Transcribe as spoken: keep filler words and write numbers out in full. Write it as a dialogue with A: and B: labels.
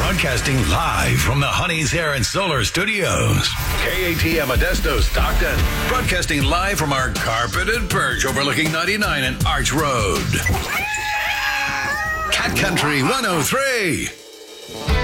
A: Broadcasting live from the Honey's Air and Solar Studios. K A T M Modesto, Stockton. Broadcasting live from our carpeted perch overlooking ninety-nine and Arch Road. Cat Country one oh three.